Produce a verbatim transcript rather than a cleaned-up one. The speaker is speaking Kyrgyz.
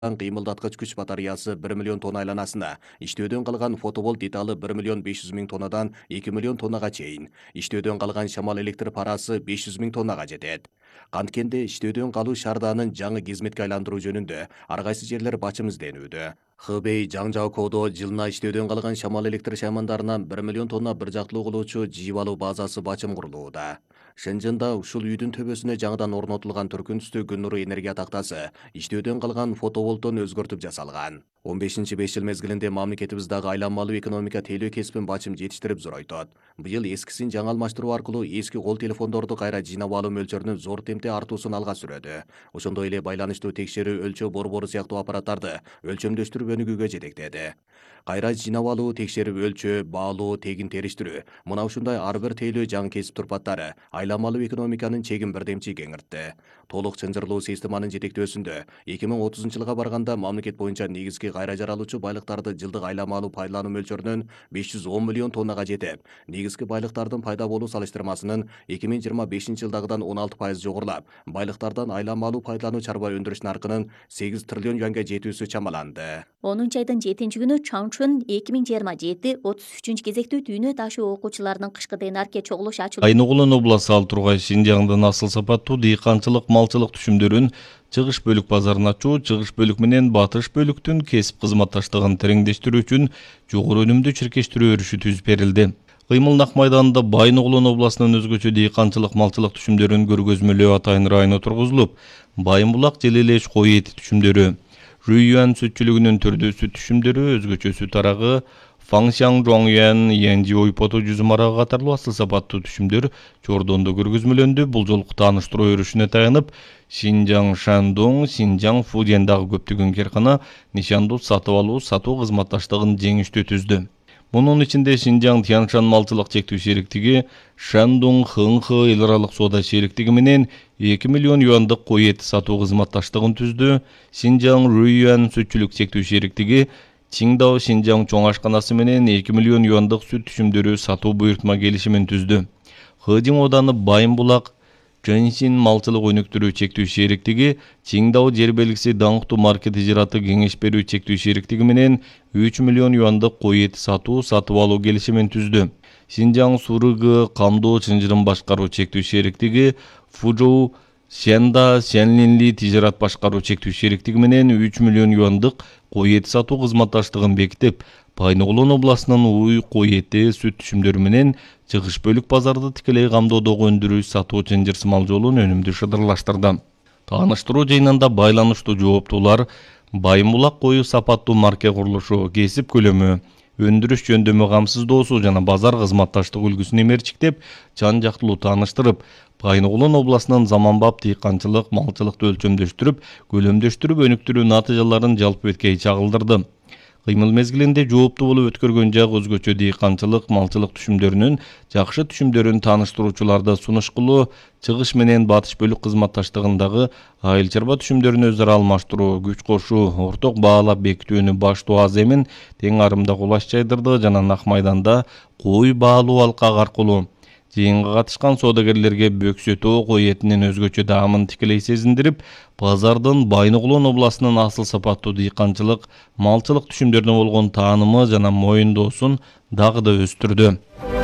кыймылдаткыч күч батареясы bir миллион тонна айланасына, иштөөдөн калган фотоволт деталы bir миллион besh yuz ming тоннадан эки миллион тоннага чейин, иштөөдөн калган шамал электр парасы besh yuz ming тоннага жетет. Канткенде иштөөдөн калуу шаардаанын жаңы кызметке айландыруу жөнүндө ар кайсы жерлер бачым изденүүдө. Хыбей Жаңжао Кодо жылына иштөөдөн калган шамал электр шаймандарынан bir миллион тонна бир жактылуу кылуучу жийип алуу базасы бачым курулууда. Шенженда ушул үйдүн төбөсүнө жаңыдан орнотулган түркүн түстүү күн нуру энергия тактасы иштөөдөн калган фотоволттон өзгөртүп жасалган. он бешинчи беш жыл мезгилинде мамлекетибиздagi айланмалуу экономика тейлөө кесипин бачым жетиштирип зоройтот. Быйыл эскисин жаңы алмаштыруу аркылуу эски кол телефондорду кайра жыйнап алуу мөлчөрүнүн зор темпте артуусун алга сүрөдү. Ошондой эле байланыштуу текшерүү, өлчөө борбору сыяктуу аппараттарды өлчөмдөштүрүп өнүгүүгө жетектеди. Кайра жыйнап алуу, текшерип өлчөө, баалоо, тегин териштирүү, мына ушундай ар бир тейлөө жаңы кесип турпаттары айланмалуу экономиканын чегин бирдемчи кеңиртти. Толук чынжырлуу системанын жетектөөсүндө эки миң отузунчу жылга барганда мамлекет боюнча негизги кайра жаралуучу байлыктарды жылдык айланмалуу пайдалануу мөлчөрүнөн besh yuz on миллион тоннага жетип, негизги байлыктардын пайда болуу салыштырмасынын эки миң жыйырма бешинчи жылдагыдан он алты пайыз жогорулап, байлыктардан айланмалуу пайдалануу чарба өндүрүш наркынын сегиз триллион юанга жетүүсү чамаланды. онунчу айдын жетинчи күнү Чаңчун эки миң жыйырма жети отуз үчүнчү кезектүү дүйнө ташуу окуучуларынын кышкы денарке чогулуш ачылды. Айнугулун обласы ал тургай Шинжаңдын асыл сапаттуу дыйканчылык, малчылык түшүмдөрүн чыгыш бөлүк базарын ачуу, чыгыш бөлүк менен батыш бөлүктүн кесип кызматташтыгын тереңдештирүү үчүн жогору өнүмдүү чиркештирүү өрүшү түзүп берилди. Кыймылнак майданында Байнугулун областынын өзгөчө дыйканчылык, малчылык түшүмдөрүн көргөзмөлөө атайын району тургузулуп, Байымбулак, Желелеш кой эти түшүмдөрү, Рүйюан сүтчүлүгүнүн түрдүү сүт түшүмдөрү, өзгөчө сүт арагы, Фаңшаң Жоңюан, Янжи ойпоту жүзүм арагы катарлуу асыл сапаттуу түшүмдөр Чордондо көргөзмөлөндү. Бул жолку тааныштыруу өрүшүнө таянып, Шинжаң Шандong, Шинжаң Фудияндагы көптөгөн каркана нишандуу сатып алуу, сатуу кызматташтыгын жеңиштүү түздү. Мунун ичинде Шинжаң Тяншан малчылык чектүү шериктиги, Шандong Хыңхы эл аралык соода шериктиги менен эки миллион юандык кой эти сатуу кызматташтыгын түздү. Шинжаң Рүйюан сүтчүлүк чектүү шериктиги Чиңдао Шинжаң чоң ашканасы менен эки миллион юандык сүт түшүмдөрү сатуу буйртма келишимин түздү. Хыдин ооданы Байымбулак Жэнсин малчылык өнүктүрүү чектүү шериктиги Чиңдао жер белгиси даңктуу маркет ижараты кеңеш берүү чектүү шериктиги менен үч миллион юандык кой эти сатуу сатып алуу келишимин түздү. Шинжаң Сурыгы камдоо чынжырын башкаруу чектүү шериктиги Фужоу Сенда Сенлинли тижарат башкаруу чектүү шериктиги менен үч миллион юандык кой эти сатуу кызматташтыгын бекитип, Байнугулун областынын уй кой эти сүт түшүмдөрү менен чыгыш бөлүк базарды тикелей камдоодогу өндүрүү сатуу чынжырсымал жолун өнүмдүү шыдырлаштырды. Тааныштыруу жыйынында байланыштуу жооптуулар Байымбулак кою сапаттуу марке курулушу, кесип көлөмү, өндүрүш жөндөмү камсыздоосу жана базар кызматташтык үлгүсүн эмерчиктеп, жан жактылуу тааныштырып, Байнугулун областынын заманбап дыйканчылык, малчылыкты өлчөмдөштүрүп, көлөмдөштүрүп өнүктүрүү натыйжаларын жалпы беткей чагылдырды. Кыймыл мезгилинде жооптуу болуп өткөргөн жак өзгөчө дыйканчылык, малчылык түшүмдөрүнүн жакшы түшүмдөрүн тааныштыруучуларды сунуш кылуу, чыгыш менен батыш бөлүк кызматташтыгындагы айыл чарба түшүмдөрүн өз ара алмаштыруу, күч кошуу, орток баалап бекитүүнү баштоо аз эмин тең арымда кулаш жайдырды жана нак майданда кой баалуу алка аркылуу жыйынга катышкан соодагерлерге бөксөтөө кой этинин өзгөчө даамын тикелей сезиндирип, базардын Байнугулун областынын асыл сапаттуу дыйканчылык, малчылык түшүмдөрүнө болгон таанымы жана моюндоосун дагы да өстүрдү.